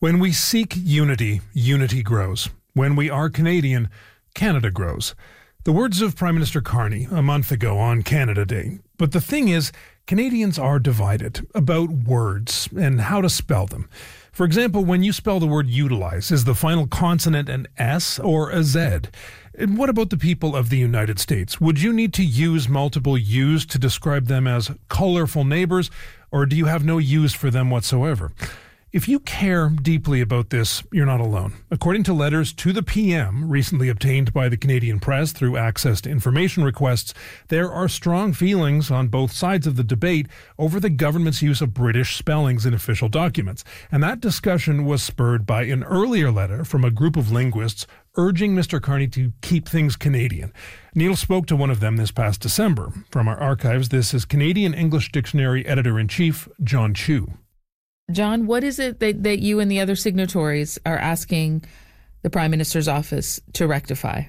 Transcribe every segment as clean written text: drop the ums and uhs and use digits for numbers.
When we seek unity, unity grows. When we are Canadian, Canada grows. The words of Prime Minister Carney a month ago on Canada Day. But the thing is, Canadians are divided about words and how to spell them. For example, when you spell the word utilize, is the final consonant an S or a Z? And what about the people of the United States? Would you need to use multiple U's to describe them as colorful neighbors, or do you have no use for them whatsoever? If you care deeply about this, you're not alone. According to letters to the PM recently obtained by the Canadian press through access to information requests, there are strong feelings on both sides of the debate over the government's use of British spellings in official documents. And that discussion was spurred by an earlier letter from a group of linguists urging Mr. Carney to keep things Canadian. Neil spoke to one of them this past December. From our archives, this is Canadian English Dictionary Editor-in-Chief John Chu. John, what is it that you and the other signatories are asking the Prime Minister's office to rectify?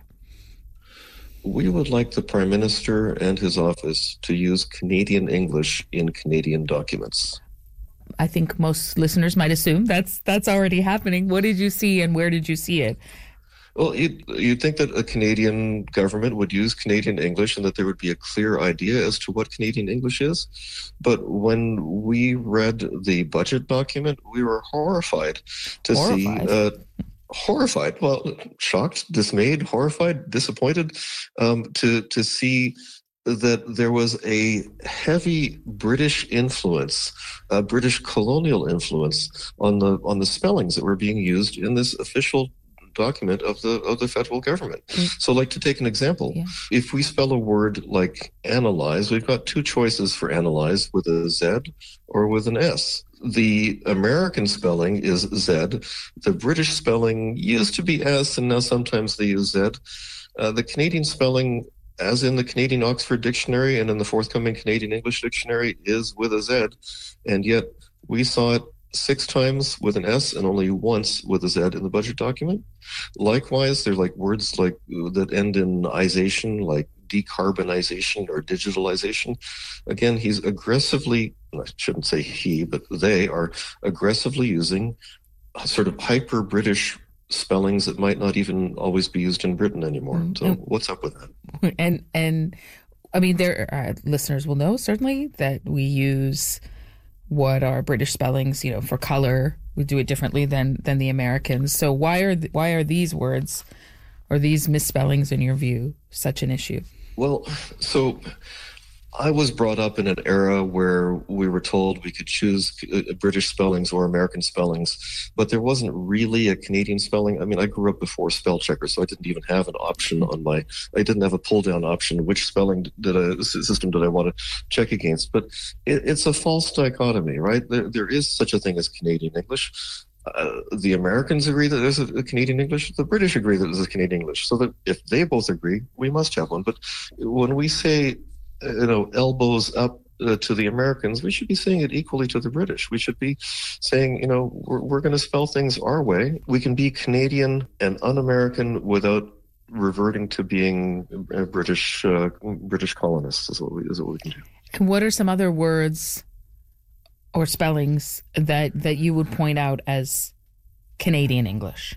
We would like the Prime Minister and his office to use Canadian English in Canadian documents. I think most listeners might assume that's already happening. What did you see and where did you see it? Well, you'd think that a Canadian government would use Canadian English and that there would be a clear idea as to what Canadian English is. But when we read the budget document, we were horrified to see... Horrified. Well, shocked, dismayed, horrified, disappointed to see that there was a heavy British influence, British colonial influence on the spellings that were being used in this official document of the federal government. So, like, to take an example, if we spell a word like analyze, we've got two choices for analyze, with a Z or with an S. The American spelling is Z. The British spelling used to be S, and now sometimes they use Z. The Canadian spelling, as in the Canadian Oxford Dictionary and in the forthcoming Canadian English Dictionary, is with a Z. And yet we saw it 6 times with an S and only once with a Z in the budget document. Likewise, there are like words like that end in ization, like decarbonization or digitalization. Again, he's aggressively, I shouldn't say he, but they are aggressively using sort of hyper-British spellings that might not even always be used in Britain anymore. So what's up with that? And I mean, there listeners will know certainly that we use what are British spellings, for color. We do it differently than the Americans. So why are these words or these misspellings, in your view, such an issue? Well, so I was brought up in an era where we were told we could choose British spellings or American spellings, but there wasn't really a Canadian spelling. I mean, I grew up before spell checker, so I didn't even have an option I didn't have a pull-down option. Which spelling system did I want to check against? But it's a false dichotomy, right? There is such a thing as Canadian English. The Americans agree that there's a Canadian English. The British agree that there's a Canadian English. So that if they both agree, we must have one. But when we say, elbows up to the Americans, we should be saying it equally to the British. We should be saying, we're going to spell things our way. We can be Canadian and un-American without reverting to being British colonists. Is what we can do. And what are some other words or spellings that you would point out as Canadian English?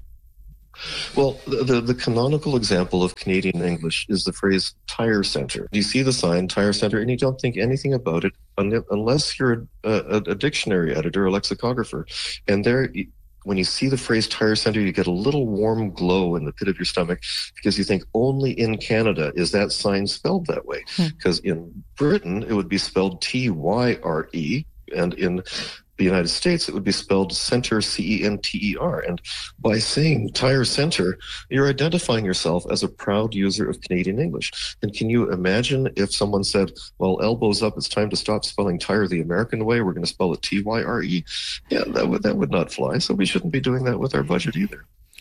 Well, the canonical example of Canadian English is the phrase tire center. You see the sign, tire center, and you don't think anything about it unless you're a dictionary editor, a lexicographer. And there, when you see the phrase tire center, you get a little warm glow in the pit of your stomach because you think only in Canada is that sign spelled that way. Because in Britain, it would be spelled T-Y-R-E, and in the United States, it would be spelled center, C-E-N-T-E-R. And by saying tire center, you're identifying yourself as a proud user of Canadian English. And can you imagine if someone said, well, elbows up, it's time to stop spelling tire the American way, we're going to spell it T-Y-R-E. Yeah, that would not fly. So we shouldn't be doing that with our budget either.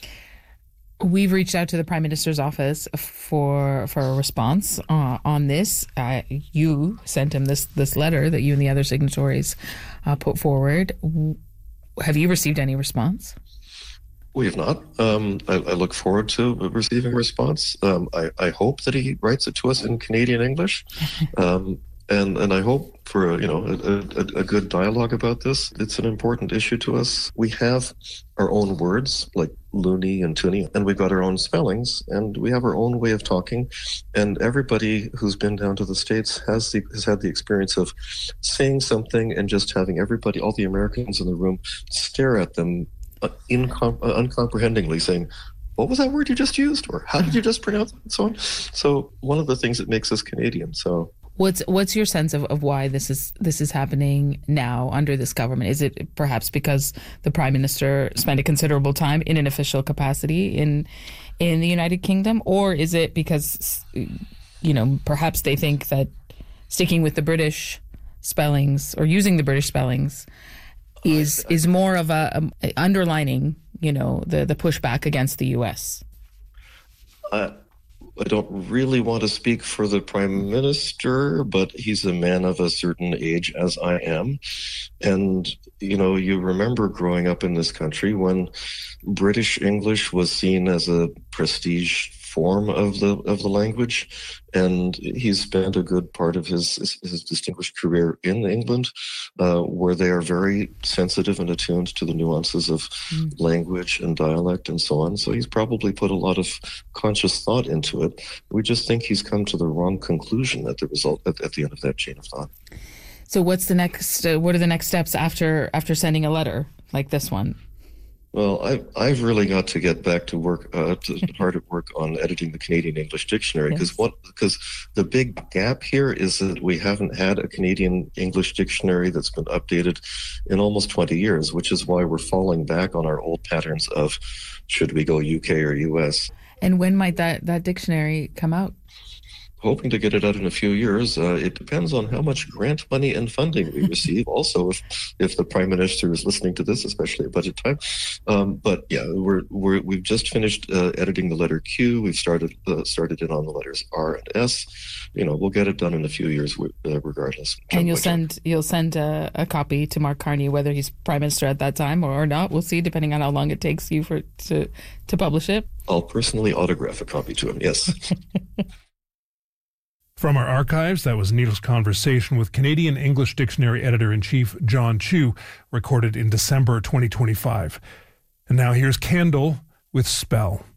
We've reached out to the Prime Minister's office for a response on this. You sent him this letter that you and the other signatories put forward. Have you received any response? We have not. I look forward to receiving a response. I hope that he writes it to us in Canadian English. And I hope for a good dialogue about this. It's an important issue to us. We have our own words like loony and toonie, and we've got our own spellings, and we have our own way of talking. And everybody who's been down to the States has had the experience of saying something and just having everybody, all the Americans in the room, stare at them uncomprehendingly, saying, "What was that word you just used?" Or "How did you just pronounce it?" and so on. So one of the things that makes us Canadian. So what's your sense of why this is happening now under this government? Is it perhaps because the Prime Minister spent a considerable time in an official capacity in the United Kingdom, or is it because perhaps they think that sticking with the British spellings or using the British spellings is more of a underlining the pushback against the U.S.? I don't really want to speak for the Prime Minister, but he's a man of a certain age, as I am. And, you remember growing up in this country when British English was seen as a prestige form of the language, and he's spent a good part of his distinguished career in England, where they are very sensitive and attuned to the nuances of language and dialect and so on. So he's probably put a lot of conscious thought into it. We just think he's come to the wrong conclusion at the end of that chain of thought. So what's the next? What are the next steps after sending a letter like this one? Well, I've really got to get back to work, hard at work on editing the Canadian English Dictionary, because the big gap here is that we haven't had a Canadian English Dictionary that's been updated in almost 20 years, which is why we're falling back on our old patterns of should we go UK or US. And when might that dictionary come out? Hoping to get it out in a few years. It depends on how much grant money and funding we receive. Also, if the Prime Minister is listening to this, especially at budget time. But yeah, we've just finished editing the letter Q. We've started in on the letters R and S. We'll get it done in a few years, regardless. And you'll send a copy to Mark Carney, whether he's Prime Minister at that time or not. We'll see, depending on how long it takes you to publish it. I'll personally autograph a copy to him. Yes. From our archives, that was Neil's conversation with Canadian English Dictionary Editor-in-Chief John Chu, recorded in December 2025. And now here's Kendall with Spell.